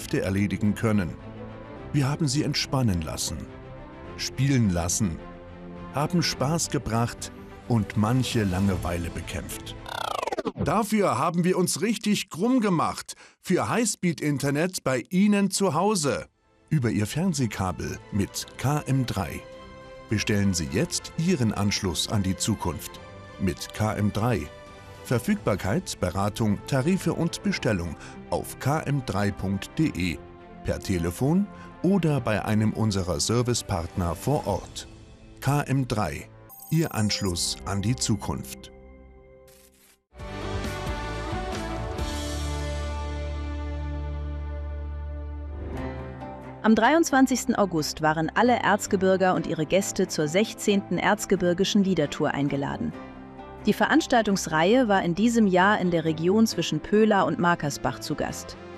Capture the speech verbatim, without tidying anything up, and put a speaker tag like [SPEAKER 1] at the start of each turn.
[SPEAKER 1] Geschäfte erledigen können. Wir haben sie entspannen lassen, spielen lassen, haben Spaß gebracht und manche Langeweile bekämpft. Dafür haben wir uns richtig krumm gemacht für Highspeed-Internet bei Ihnen zu Hause. Über Ihr Fernsehkabel mit K M drei. Bestellen Sie jetzt Ihren Anschluss an die Zukunft mit K M drei. Verfügbarkeit, Beratung, Tarife und Bestellung auf k m drei punkt de, per Telefon oder bei einem unserer Servicepartner vor Ort. K M drei. Ihr Anschluss an die Zukunft.
[SPEAKER 2] Am dreiundzwanzigsten August waren alle Erzgebirger und ihre Gäste zur sechzehnten Erzgebirgischen Liedertour eingeladen. Die Veranstaltungsreihe war in diesem Jahr in der Region zwischen Pöhla und Markersbach zu Gast.